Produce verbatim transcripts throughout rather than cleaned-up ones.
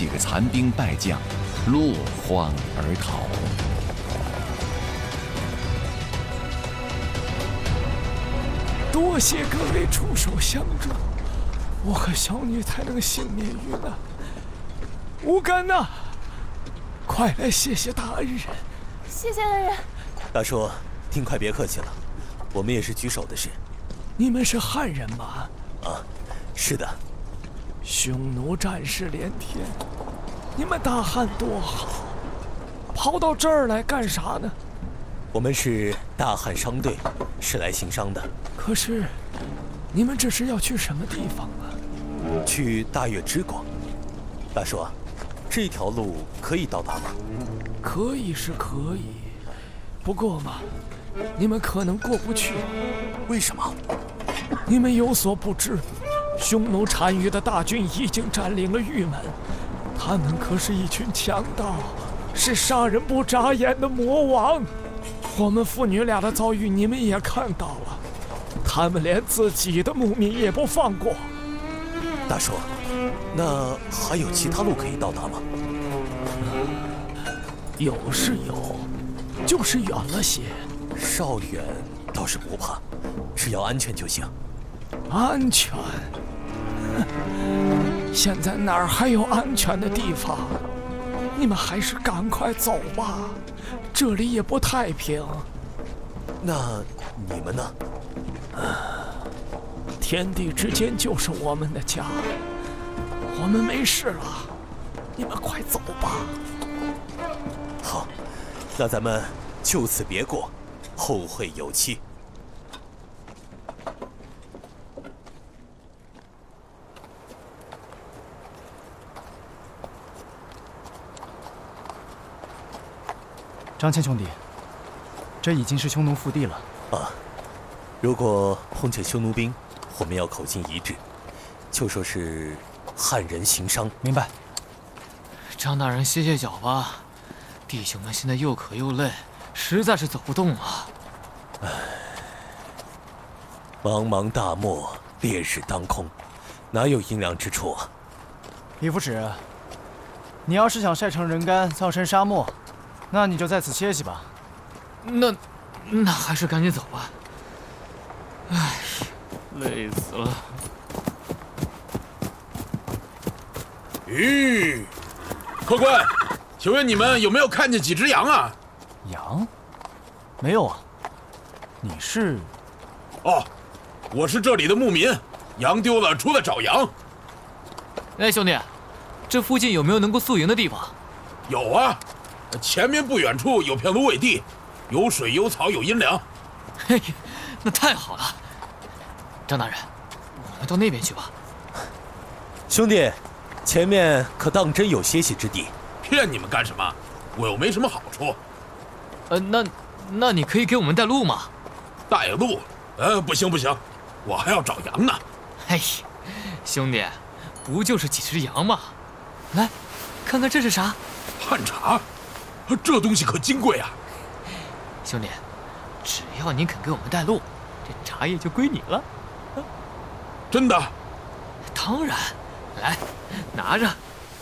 几个残兵败将落荒而逃。 多谢各位出手相助，我和小女才能幸免于难。吴干呐，快来谢谢大人！ 谢谢大人。 大叔，您快别客气了，我们也是举手的事。 你们是汉人吗？ 啊，是的。 匈奴战士连天，你们大汉多好，跑到这儿来干啥呢？ 我们是大汉商队，是来行商的。 可是，你们这是要去什么地方啊？ 去大越支国。大叔，这条路可以到达吗？ 可以是可以，不过嘛，你们可能过不去。 为什么？ 你们有所不知，匈奴单于的大军已经占领了玉门，他们可是一群强盗，是杀人不眨眼的魔王。我们父女俩的遭遇你们也看到了，他们连自己的牧民也不放过。 大叔，那还有其他路可以到达吗？ 有是有，就是远了些。 稍远倒是不怕，只要安全就行。 安全？现在哪儿还有安全的地方？你们还是赶快走吧，这里也不太平。 那你们呢？ 天地之间就是我们的家，我们没事了，你们快走吧。 好，那咱们就此别过，后会有期。 张骞兄弟，这已经是匈奴腹地了。 啊，如果碰见匈奴兵，我们要口径一致，就说是汉人行商。 明白。 张大人歇歇脚吧，弟兄们现在又渴又累，实在是走不动了。 唉，茫茫大漠，烈日当空，哪有阴凉之处啊？ 李副使，你要是想晒成人干，葬身沙漠，那你就在此歇息吧。 那，那还是赶紧走吧。唉，累死了。 吁，客官，请问你们有没有看见几只羊啊？ 羊？没有啊。你是？ 哦，我是这里的牧民，羊丢了，出来找羊。 哎，兄弟，这附近有没有能够宿营的地方？ 有啊，前面不远处有片芦苇地，有水有草有阴凉。 嘿，那太好了。张大人，我们到那边去吧。 兄弟，前面可当真有歇息之地。 骗你们干什么？我又没什么好处。 呃，那那你可以给我们带路吗？ 带路？呃，不行不行，我还要找羊呢。 嘿，兄弟，不就是几只羊吗？来，看看这是啥？ 旱茶，这东西可金贵啊！ 兄弟，只要您肯给我们带路，这茶叶就归你了。 真的？ 当然，来，拿着。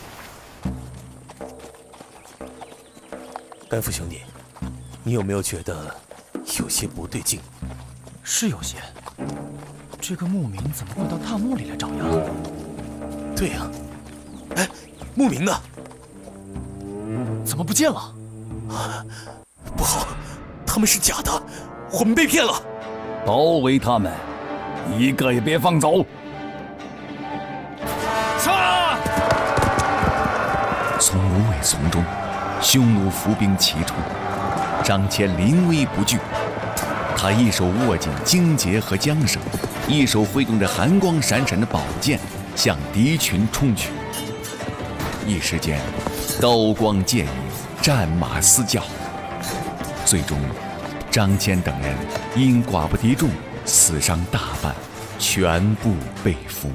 甘父兄弟，你有没有觉得有些不对劲？ 是有些。这个牧民怎么会到大墓里来找羊？ 对呀、啊，哎，牧民呢？ 怎么不见了？ 啊，不好，他们是假的，我们被骗了。 包围他们，一个也别放走。 杀！ 从芦苇丛中，匈奴伏兵齐出，张骞临危不惧。他一手握紧荆节和缰绳，一手挥动着寒光闪闪的宝剑，向敌群冲去。一时间，刀光剑影，战马嘶叫。最终，张骞等人因寡不敌众，死伤大半，全部被俘。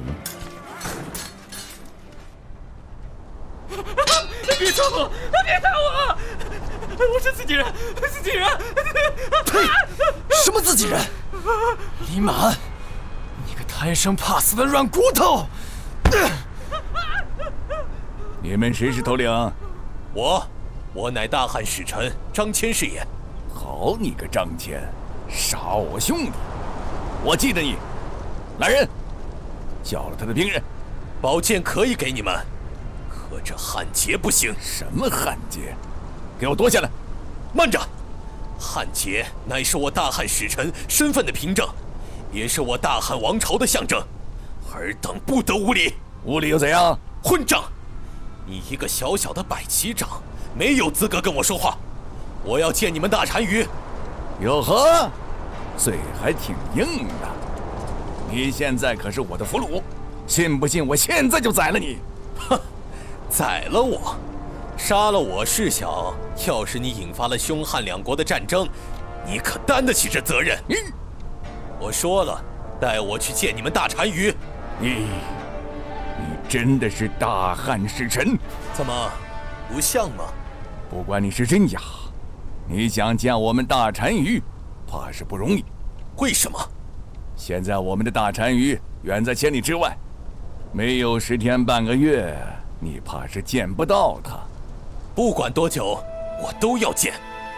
别抓我！别打我！我是自己人，自己人！ 呸！什么自己人？李满，你个贪生怕死的软骨头！ 你们谁是头领？ 我，我乃大汉使臣张骞是也。 好你个张骞，杀我兄弟！我记得你。来人，叫了他的兵刃。 宝剑可以给你们，可这汉节不行。 什么汉节？给我夺下来！ 慢着，汉节乃是我大汉使臣身份的凭证，也是我大汉王朝的象征。尔等不得无礼！ 无礼又怎样？ 混账！你一个小小的百骑长，没有资格跟我说话。我要见你们大单于。 哟呵，嘴还挺硬的。你现在可是我的俘虏，信不信我现在就宰了你？ 哼，宰了我，杀了我是小，要是你引发了凶悍两国的战争，你可担得起这责任？ 嗯， 我说了，带我去见你们大单于。 你，你真的是大汉使臣？ 怎么，不像吗？ 不管你是真假，你想见我们大单于，怕是不容易。 为什么？ 现在我们的大单于远在千里之外，没有十天半个月，你怕是见不到他。 不管多久，我都要见。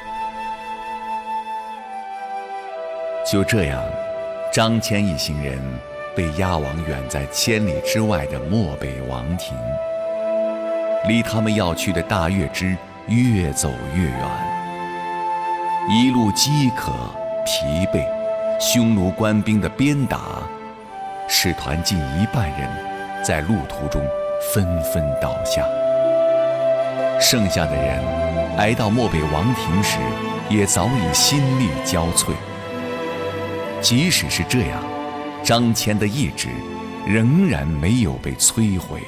就这样，张骞一行人被押往远在千里之外的漠北王庭，离他们要去的大月支越走越远。一路饥渴、疲惫，匈奴官兵的鞭打，使团近一半人在路途中纷纷倒下。剩下的人挨到漠北王庭时，也早已心力交瘁。即使是这样，张骞的意志仍然没有被摧毁。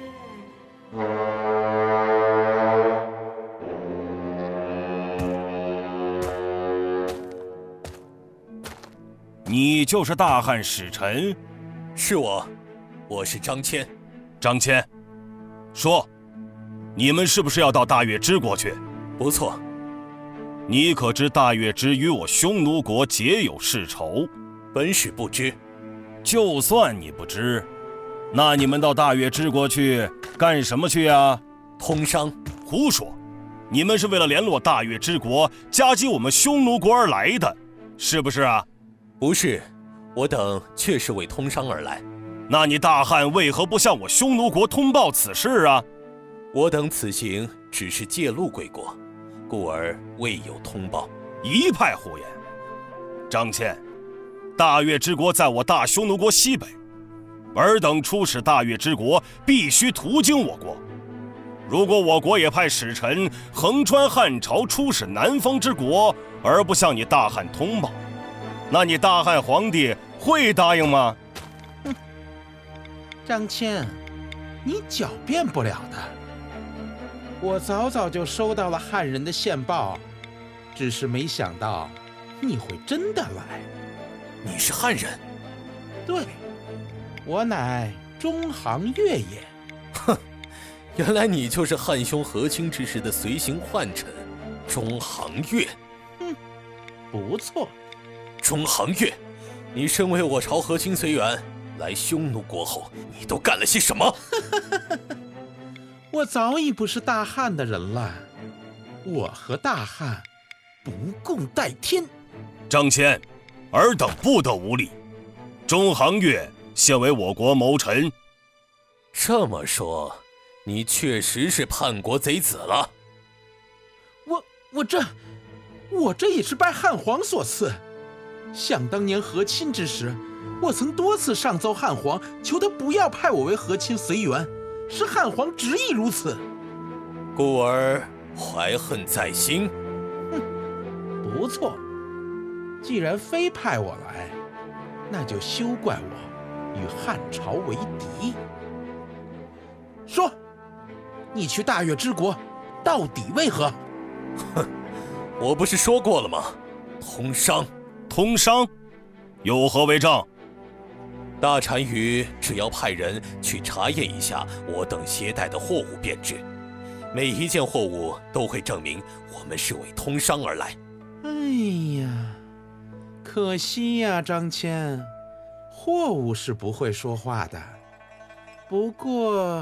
你就是大汉使臣？ 是我，我是张骞。 张骞，说，你们是不是要到大月支国去？ 不错。 你可知大月支与我匈奴国结有世仇？ 本使不知。 就算你不知，那你们到大月支国去干什么去呀？ 通商。 胡说！你们是为了联络大月支国，夹击我们匈奴国而来的，是不是啊？ 不是，我等确是为通商而来。 那你大汉为何不向我匈奴国通报此事啊？ 我等此行只是借路归国，故而未有通报。 一派胡言！张骞，大月支国在我大匈奴国西北，尔等出使大月支国，必须途经我国。如果我国也派使臣横穿汉朝出使南方之国，而不向你大汉通报，那你大汉皇帝会答应吗？ 哼，张骞，你狡辩不了的。我早早就收到了汉人的线报，只是没想到你会真的来。 你是汉人？ 对，我乃中行越也。 哼，原来你就是汉兄和亲之时的随行宦臣中行越。 嗯，不错。 中行越，你身为我朝和亲随员，来匈奴国后，你都干了些什么？ 我早已不是大汉的人了，我和大汉不共戴天。 张骞，尔等不得无礼。中行越现为我国谋臣。 这么说，你确实是叛国贼子了。 我我这我这也是拜汉皇所赐。想当年和亲之时，我曾多次上奏汉皇，求他不要派我为和亲随员，是汉皇执意如此。 故而怀恨在心。 哼，不错。既然非派我来，那就休怪我与汉朝为敌。说，你去大月支国到底为何？ 哼，我不是说过了吗？通商。 通商，有何为证？ 大单于只要派人去查验一下我等携带的货物便知，每一件货物都会证明我们是为通商而来。 哎呀，可惜呀，张骞，货物是不会说话的。不过，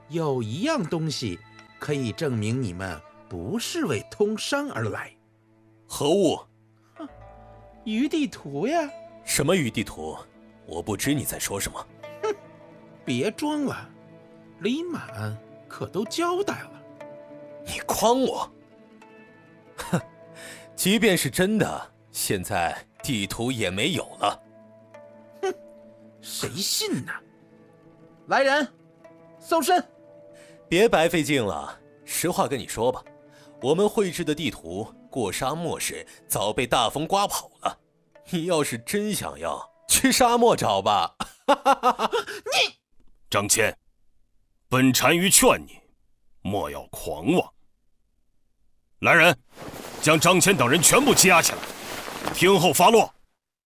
有一样东西可以证明你们不是为通商而来。 何物？ 鱼地图呀。 什么鱼地图？我不知你在说什么。 哼，别装了，李满可都交代了。 你诓我？哼，即便是真的，现在地图也没有了。 哼，谁信呢？来人，搜身！ 别白费劲了，实话跟你说吧，我们绘制的地图过沙漠时早被大风刮跑了。你要是真想要，去沙漠找吧。 你， 张骞，本单于劝你，莫要狂妄。来人，将张骞等人全部羁押起来，听候发落。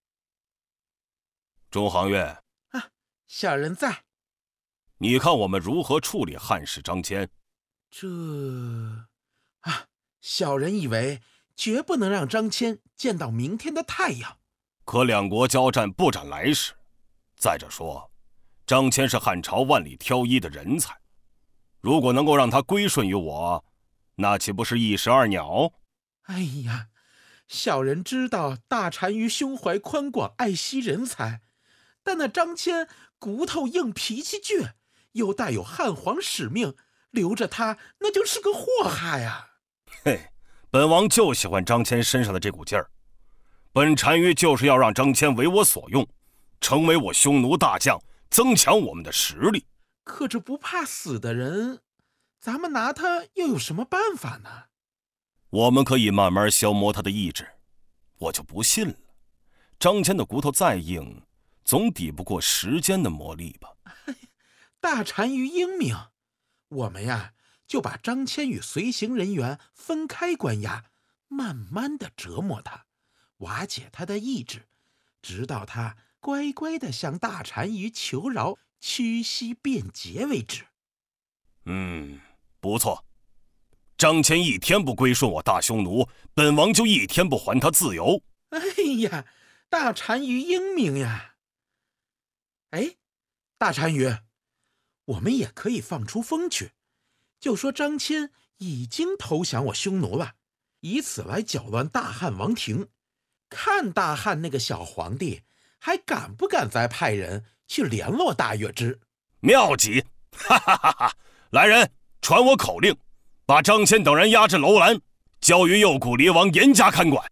中行院， 啊，小人在。 你看我们如何处理汉使张骞？ 这，啊，小人以为绝不能让张骞见到明天的太阳。 可两国交战不斩来使，再者说，张骞是汉朝万里挑一的人才，如果能够让他归顺于我，那岂不是一石二鸟？ 哎呀，小人知道大单于胸怀宽广，爱惜人才，但那张骞骨头硬，脾气倔，又带有汉皇使命，留着他那就是个祸害呀。 嘿，本王就喜欢张骞身上的这股劲儿。本单于就是要让张骞为我所用，成为我匈奴大将，增强我们的实力。 可这不怕死的人，咱们拿他又有什么办法呢？ 我们可以慢慢消磨他的意志。我就不信了，张骞的骨头再硬，总抵不过时间的磨砺吧。 大单于英明，我们呀就把张骞与随行人员分开关押，慢慢的折磨他，瓦解他的意志，直到他乖乖的向大单于求饶，屈膝辩解为止。 嗯，不错。张骞一天不归顺我大匈奴，本王就一天不还他自由。 哎呀，大单于英明呀！哎，大单于，我们也可以放出风去，就说张骞已经投降我匈奴了，以此来搅乱大汉王庭，看大汉那个小皇帝还敢不敢再派人去联络大月支。 妙极！哈哈哈哈！来人，传我口令，把张骞等人押至楼兰，交于右谷离王严加看管。